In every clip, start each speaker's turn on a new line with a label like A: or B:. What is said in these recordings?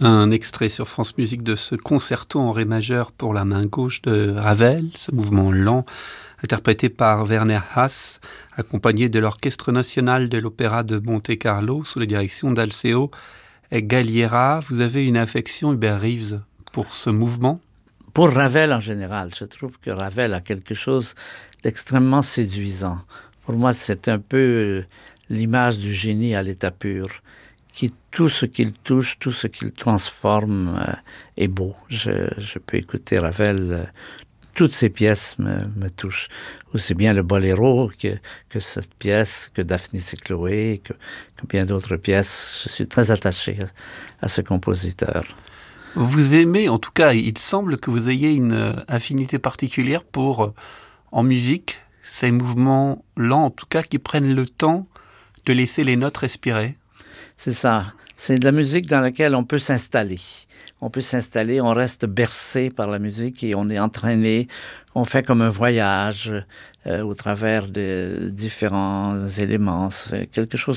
A: Un extrait sur France Musique de ce concerto en ré majeur pour la main gauche de Ravel, ce mouvement lent, interprété par Werner Haas, accompagné de l'Orchestre national de l'Opéra de Monte-Carlo, sous la direction d'Alceo Galliera. Vous avez une affection, Hubert Reeves, pour ce mouvement?
B: Pour Ravel en général, je trouve que Ravel a quelque chose d'extrêmement séduisant. Pour moi, c'est un peu l'image du génie à l'état pur, qui tout ce qu'il touche, tout ce qu'il transforme est beau. Je peux écouter Ravel, toutes ses pièces me touchent. Aussi bien le Boléro que cette pièce, que Daphnis et Chloé, que bien d'autres pièces. Je suis très attaché à ce compositeur.
A: Vous aimez, en tout cas, il semble que vous ayez une affinité particulière pour, en musique, ces mouvements lents, en tout cas, qui prennent le temps de laisser les notes respirer.
B: C'est ça. C'est de la musique dans laquelle on peut s'installer. On peut s'installer, on reste bercé par la musique et on est entraîné. On fait comme un voyage au travers de différents éléments. C'est quelque chose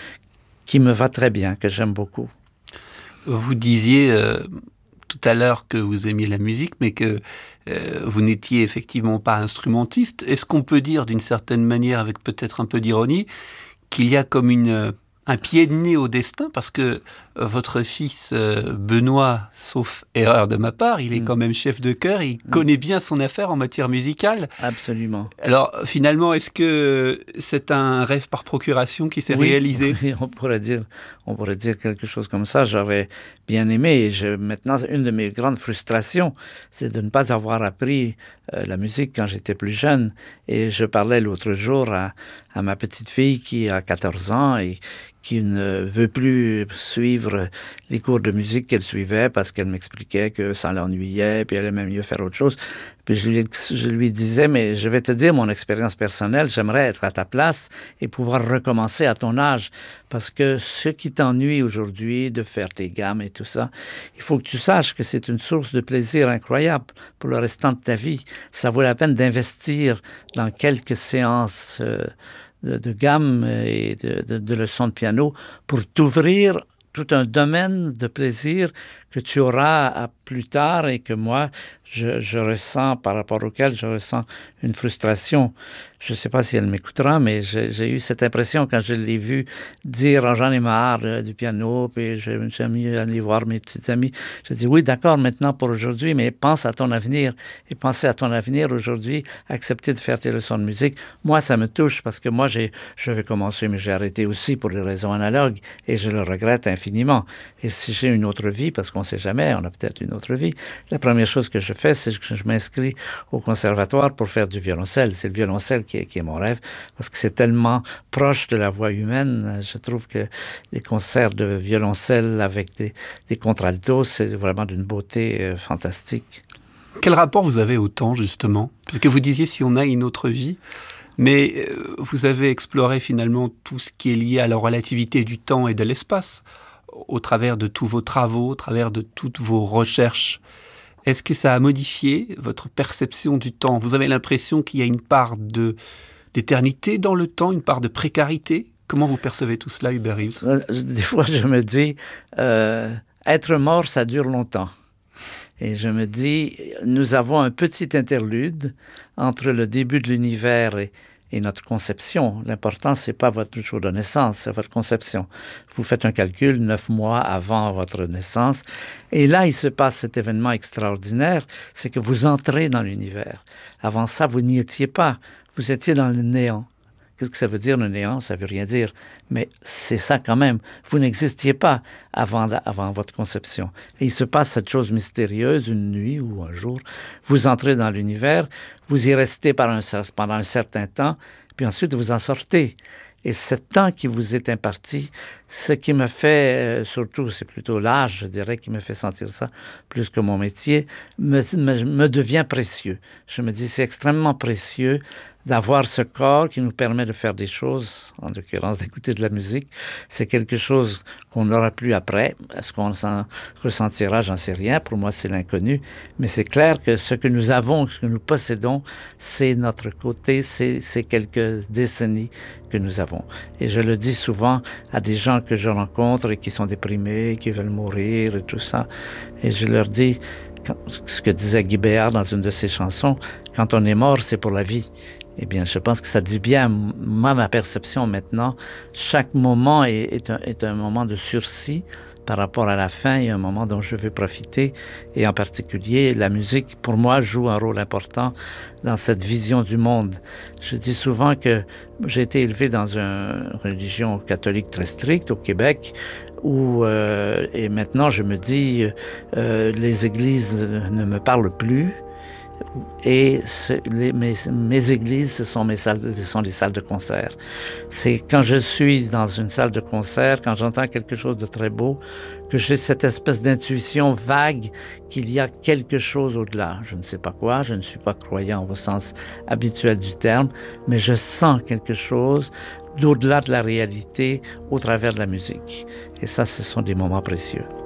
B: qui me va très bien, que j'aime beaucoup.
A: Vous disiez tout à l'heure que vous aimiez la musique, mais que vous n'étiez effectivement pas instrumentiste. Est-ce qu'on peut dire d'une certaine manière, avec peut-être un peu d'ironie, qu'il y a comme un pied de nez au destin, parce que votre fils Benoît, sauf erreur de ma part, il est quand même chef de chœur, il connaît bien son affaire en matière musicale.
B: Absolument.
A: Alors finalement, est-ce que c'est un rêve par procuration qui s'est réalisé?
B: Oui, on pourrait dire quelque chose comme ça. J'aurais bien aimé. Maintenant, une de mes grandes frustrations, c'est de ne pas avoir appris la musique quand j'étais plus jeune. Et je parlais l'autre jour à ma petite fille qui a 14 ans et qui ne veut plus suivre les cours de musique qu'elle suivait parce qu'elle m'expliquait que ça l'ennuyait, puis elle aimait mieux faire autre chose. Puis je lui disais, mais je vais te dire mon expérience personnelle, j'aimerais être à ta place et pouvoir recommencer à ton âge. Parce que ce qui t'ennuie aujourd'hui de faire tes gammes et tout ça, il faut que tu saches que c'est une source de plaisir incroyable pour le restant de ta vie. Ça vaut la peine d'investir dans quelques séances de gamme et de leçons de piano pour t'ouvrir tout un domaine de plaisir que tu auras plus tard et que moi, je ressens, par rapport auquel je ressens une frustration. Je ne sais pas si elle m'écoutera, mais j'ai eu cette impression quand je l'ai vu dire oh, « j'en ai marre du piano, puis j'aime mieux aller voir mes petits amis ». Je dis « oui, d'accord, maintenant pour aujourd'hui, mais pense à ton avenir. Et penser à ton avenir aujourd'hui, accepter de faire tes leçons de musique. Moi, ça me touche parce que moi, je vais commencer, mais j'ai arrêté aussi pour des raisons analogues et je le regrette infiniment. Et si j'ai une autre vie, parce qu'on ne sait jamais, on a peut-être une autre vie, la première chose que je fais, c'est que je m'inscris au conservatoire pour faire du violoncelle. C'est le violoncelle qui est mon rêve, parce que c'est tellement proche de la voix humaine. Je trouve que les concerts de violoncelle avec des contraltos, c'est vraiment d'une beauté fantastique.
A: Quel rapport vous avez au temps, justement? Parce que vous disiez si on a une autre vie, mais vous avez exploré finalement tout ce qui est lié à la relativité du temps et de l'espace, au travers de tous vos travaux, au travers de toutes vos recherches. Est-ce que ça a modifié votre perception du temps? Vous avez l'impression qu'il y a une part d'éternité dans le temps, une part de précarité? Comment vous percevez tout cela, Hubert Reeves?
B: Des fois, je me dis, être mort, ça dure longtemps. Et je me dis, nous avons un petit interlude entre le début de l'univers et notre conception. L'important, c'est pas votre jour de naissance, c'est votre conception. Vous faites un calcul 9 mois avant votre naissance. Et là, il se passe cet événement extraordinaire, c'est que vous entrez dans l'univers. Avant ça, vous n'y étiez pas. Vous étiez dans le néant. Qu'est-ce que ça veut dire, le néant? Ça veut rien dire. Mais c'est ça quand même. Vous n'existiez pas avant votre conception. Et il se passe cette chose mystérieuse, une nuit ou un jour. Vous entrez dans l'univers, vous y restez pendant un certain temps, puis ensuite vous en sortez. Et ce temps qui vous est imparti, ce qui me fait, surtout c'est plutôt l'âge, je dirais, qui me fait sentir ça, plus que mon métier, me devient précieux. Je me dis, c'est extrêmement précieux d'avoir ce corps qui nous permet de faire des choses, en l'occurrence d'écouter de la musique. C'est quelque chose qu'on n'aura plus après. Est-ce qu'on s'en ressentira? J'en sais rien. Pour moi, c'est l'inconnu. Mais c'est clair que ce que nous avons, ce que nous possédons, c'est notre côté, c'est quelques décennies que nous avons. Et je le dis souvent à des gens que je rencontre et qui sont déprimés, qui veulent mourir et tout ça. Et je leur dis, ce que disait Guy Béard dans une de ses chansons, quand on est mort, c'est pour la vie. Eh bien, je pense que ça dit bien, moi, ma perception maintenant, chaque moment est un moment de sursis par rapport à la fin et un moment dont je veux profiter. Et en particulier, la musique, pour moi, joue un rôle important dans cette vision du monde. Je dis souvent que j'ai été élevé dans une religion catholique très stricte au Québec, et maintenant je me dis, les églises ne me parlent plus. Et mes églises, ce sont les salles de concert. C'est quand je suis dans une salle de concert, quand j'entends quelque chose de très beau, que j'ai cette espèce d'intuition vague qu'il y a quelque chose au-delà. Je ne sais pas quoi, je ne suis pas croyant au sens habituel du terme, mais je sens quelque chose d'au-delà de la réalité au travers de la musique. Et ça, ce sont des moments précieux.